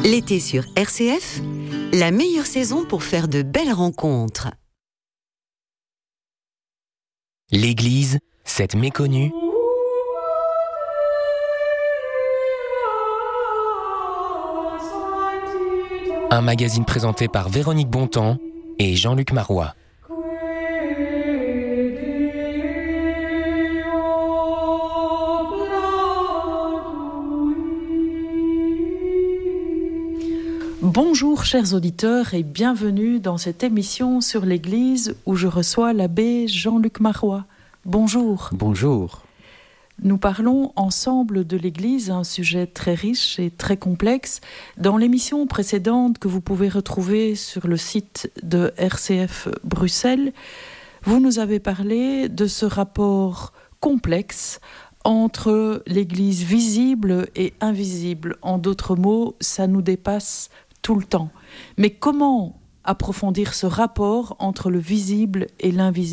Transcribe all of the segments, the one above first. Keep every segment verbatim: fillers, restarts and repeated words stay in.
L'été sur R C F, la meilleure saison pour faire de belles rencontres. L'Église, cette méconnue. Un magazine présenté par Véronique Bontemps et Jean-Luc Marois. Bonjour chers auditeurs et bienvenue dans cette émission sur l'Église où je reçois l'abbé Jean-Luc Marois. Bonjour. Bonjour. Nous parlons ensemble de l'Église, un sujet très riche et très complexe. Dans l'émission précédente que vous pouvez retrouver sur le site de R C F Bruxelles, vous nous avez parlé de ce rapport complexe entre l'Église visible et invisible. En d'autres mots, ça nous dépasse tout le temps. Mais comment approfondir ce rapport entre le visible et l'invisible ?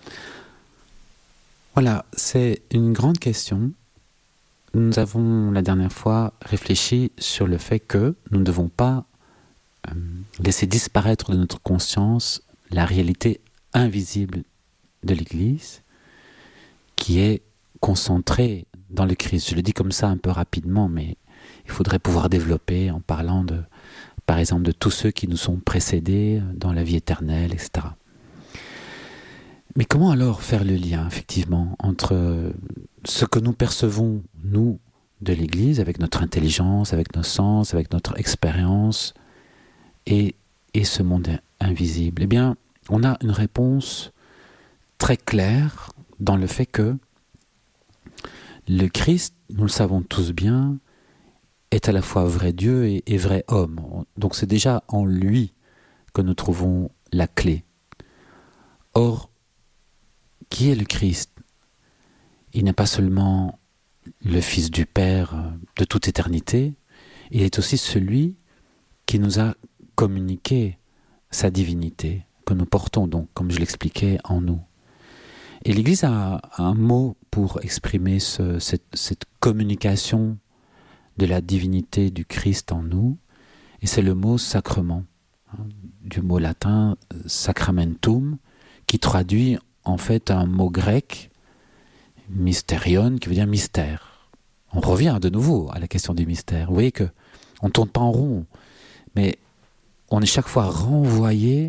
Voilà, c'est une grande question. Nous avons la dernière fois réfléchi sur le fait que nous ne devons pas euh, laisser disparaître de notre conscience la réalité invisible de l'Église qui est concentrée dans le Christ. Je le dis comme ça un peu rapidement, mais il faudrait pouvoir développer en parlant de, par exemple, de tous ceux qui nous sont précédés dans la vie éternelle, et cetera. Mais comment alors faire le lien, effectivement, entre ce que nous percevons, nous, de l'Église, avec notre intelligence, avec nos sens, avec notre expérience, et, et ce monde invisible ? Eh bien, on a une réponse très claire dans le fait que le Christ, nous le savons tous bien, est à la fois vrai Dieu et, et vrai homme. Donc c'est déjà en lui que nous trouvons la clé. Or, qui est le Christ ? Il n'est pas seulement le Fils du Père de toute éternité, il est aussi celui qui nous a communiqué sa divinité, que nous portons donc, comme je l'expliquais, en nous. Et l'Église a un mot pour exprimer ce, cette, cette communication de la divinité du Christ en nous, et c'est le mot sacrement, hein, du mot latin sacramentum, qui traduit en fait un mot grec, mysterion, qui veut dire mystère. On revient de nouveau à la question du mystère. Vous voyez que on ne tourne pas en rond, mais on est chaque fois renvoyé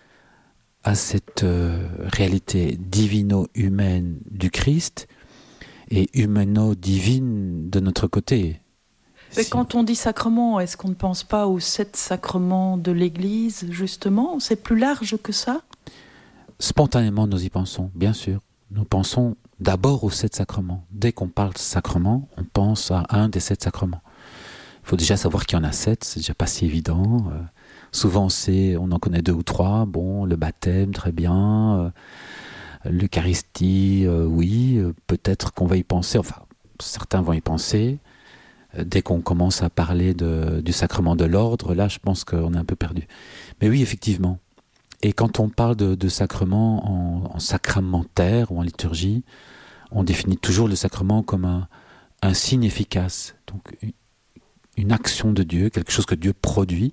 à cette euh, réalité divino-humaine du Christ et humano-divine de notre côté. Mais quand on dit sacrement, est-ce qu'on ne pense pas aux sept sacrements de l'Église, justement ? C'est plus large que ça ? Spontanément, nous y pensons, bien sûr. Nous pensons d'abord aux sept sacrements. Dès qu'on parle de sacrement, on pense à un des sept sacrements. Il faut déjà savoir qu'il y en a sept, c'est déjà pas si évident. Euh, souvent, c'est, on en connaît deux ou trois. Bon, le baptême, très bien. Euh, l'Eucharistie, euh, oui. Euh, peut-être qu'on va y penser. Enfin, certains vont y penser. Euh, dès qu'on commence à parler de, du sacrement de l'ordre, là, je pense qu'on est un peu perdu. Mais oui, effectivement. Et quand on parle de, de sacrement en, en sacramentaire ou en liturgie, on définit toujours le sacrement comme un, un signe efficace, donc une, une action de Dieu, quelque chose que Dieu produit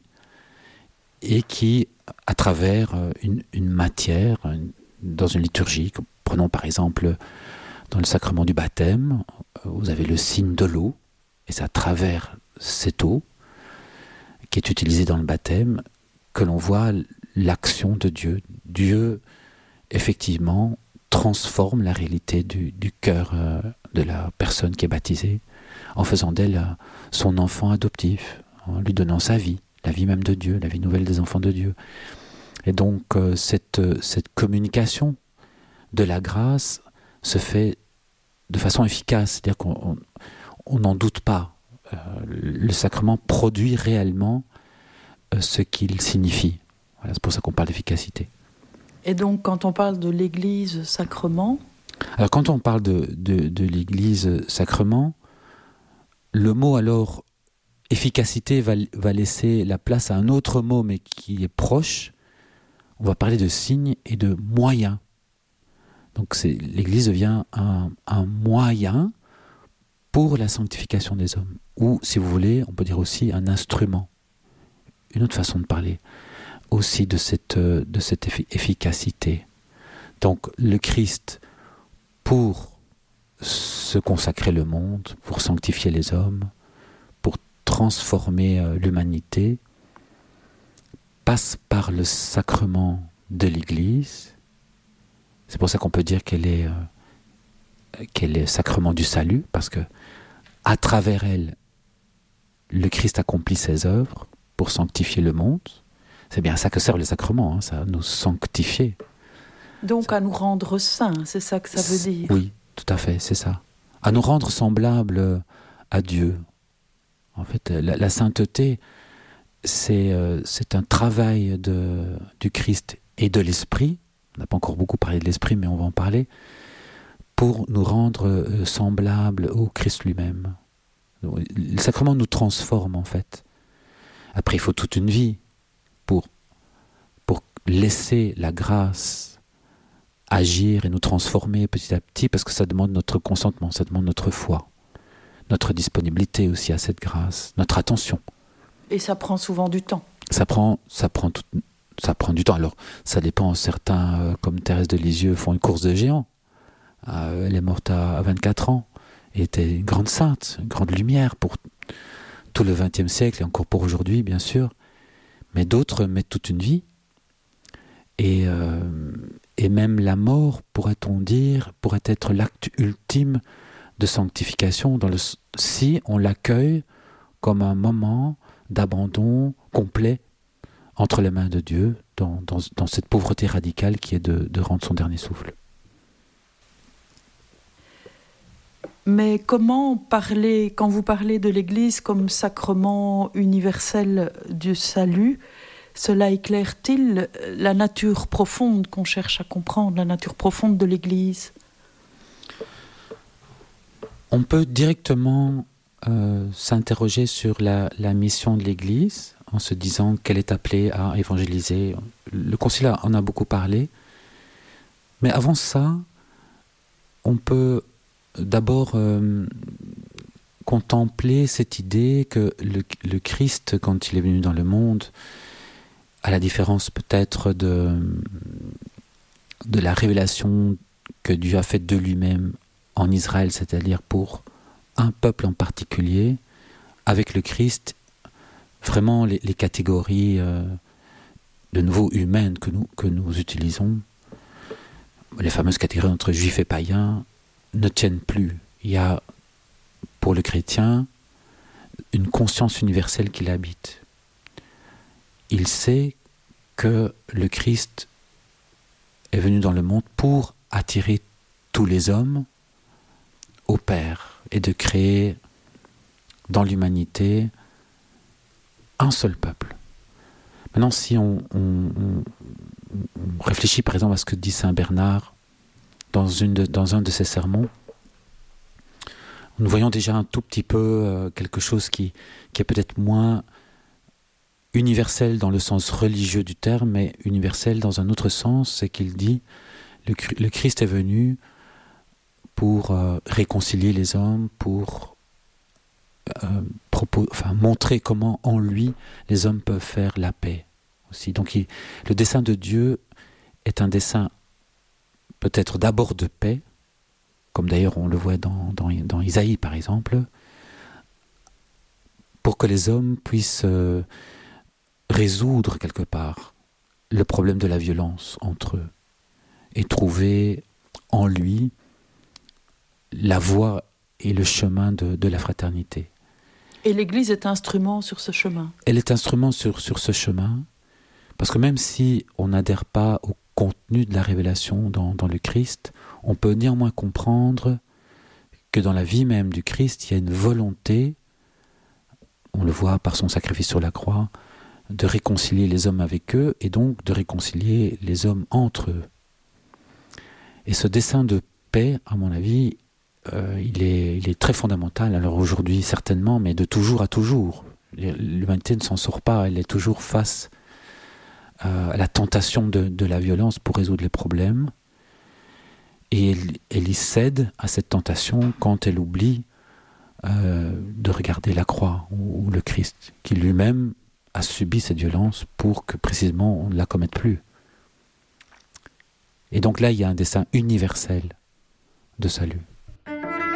et qui, à travers une, une matière, une, dans une liturgie, prenons par exemple dans le sacrement du baptême, vous avez le signe de l'eau, et c'est à travers cette eau qui est utilisée dans le baptême que l'on voit l'action de Dieu. Dieu, effectivement, transforme la réalité du, du cœur euh, de la personne qui est baptisée en faisant d'elle euh, son enfant adoptif, en lui donnant sa vie, la vie même de Dieu, la vie nouvelle des enfants de Dieu. Et donc, euh, cette, euh, cette communication de la grâce se fait de façon efficace, c'est-à-dire qu'on on n'en doute pas. Euh, le sacrement produit réellement euh, ce qu'il signifie. Voilà, c'est pour ça qu'on parle d'efficacité. Et donc, quand on parle de l'Église sacrement... Alors, quand on parle de, de, de l'Église sacrement, le mot, alors, efficacité va, va laisser la place à un autre mot, mais qui est proche. On va parler de signes et de moyens. Donc, c'est, l'Église devient un, un moyen pour la sanctification des hommes. Ou, si vous voulez, on peut dire aussi un instrument. Une autre façon de parler aussi de cette, de cette effi- efficacité. Donc, le Christ, pour se consacrer le monde, pour sanctifier les hommes, pour transformer euh, l'humanité, passe par le sacrement de l'Église. C'est pour ça qu'on peut dire qu'elle est, euh, qu'elle est sacrement du salut, parce que à travers elle, le Christ accomplit ses œuvres pour sanctifier le monde. C'est bien à ça que servent les sacrements, hein, ça, à nous sanctifier. Donc à nous rendre saints, c'est ça que ça veut dire. Oui, tout à fait, c'est ça. À nous rendre semblables à Dieu. En fait, la, la sainteté, c'est, euh, c'est un travail de, du Christ et de l'Esprit. On n'a pas encore beaucoup parlé de l'Esprit, mais on va en parler. Pour nous rendre euh, semblables au Christ lui-même. Le sacrement nous transforme, en fait. Après, il faut toute une vie pour, pour laisser la grâce agir et nous transformer petit à petit, parce que ça demande notre consentement, ça demande notre foi, notre disponibilité aussi à cette grâce, notre attention. Et ça prend souvent du temps. Ça prend, ça prend, tout, ça prend du temps. Alors, ça dépend. Certains, euh, comme Thérèse de Lisieux, font une course de géants. Euh, elle est morte à, à vingt-quatre ans. Et était une grande sainte, une grande lumière pour tout le vingtième siècle et encore pour aujourd'hui, bien sûr. Mais d'autres mettent toute une vie. Et, euh, et même la mort, pourrait-on dire, pourrait être l'acte ultime de sanctification dans le, si on l'accueille comme un moment d'abandon complet entre les mains de Dieu dans, dans, dans cette pauvreté radicale qui est de, de rendre son dernier souffle. Mais comment parler, quand vous parlez de l'Église comme sacrement universel du salut, cela éclaire-t-il la nature profonde qu'on cherche à comprendre, la nature profonde de l'Église ? On peut directement euh, s'interroger sur la, la mission de l'Église en se disant qu'elle est appelée à évangéliser. Le Concile en a beaucoup parlé. Mais avant ça, on peut d'abord euh, contempler cette idée que le, le Christ, quand il est venu dans le monde, à la différence peut-être de, de la révélation que Dieu a faite de lui-même en Israël, c'est-à-dire pour un peuple en particulier, avec le Christ, vraiment les, les catégories euh, de nouveau humaines que nous, que nous utilisons, les fameuses catégories entre juifs et païens, ne tiennent plus. Il y a, pour le chrétien, une conscience universelle qui l'habite. Il sait que le Christ est venu dans le monde pour attirer tous les hommes au Père et de créer dans l'humanité un seul peuple. Maintenant, si on, on, on, on réfléchit par exemple à ce que dit Saint Bernard dans, une de, dans un de ses sermons, nous voyons déjà un tout petit peu euh, quelque chose qui, qui est peut-être moins universel dans le sens religieux du terme, mais universel dans un autre sens, c'est qu'il dit le, le Christ est venu pour euh, réconcilier les hommes, pour euh, propos, enfin, montrer comment en lui les hommes peuvent faire la paix aussi. Donc il, le dessein de Dieu est un dessein peut-être d'abord de paix, comme d'ailleurs on le voit dans, dans, dans Isaïe par exemple, pour que les hommes puissent euh, résoudre quelque part le problème de la violence entre eux et trouver en lui la voie et le chemin de, de la fraternité. Et l'Église est instrument sur ce chemin. Elle est instrument sur, sur ce chemin, parce que même si on n'adhère pas au contenu de la révélation dans, dans le Christ, on peut néanmoins comprendre que dans la vie même du Christ, il y a une volonté, on le voit par son sacrifice sur la croix, de réconcilier les hommes avec eux et donc de réconcilier les hommes entre eux. Et ce dessein de paix, à mon avis, euh, il est, il est très fondamental. Alors aujourd'hui, certainement, mais de toujours à toujours. L'humanité ne s'en sort pas, elle est toujours face euh, à la tentation de, de la violence pour résoudre les problèmes. Et elle, elle y cède à cette tentation quand elle oublie euh, de regarder la croix ou, ou le Christ, qui lui-même a subi cette violence pour que précisément on ne la commette plus. Et donc là, il y a un dessein universel de salut.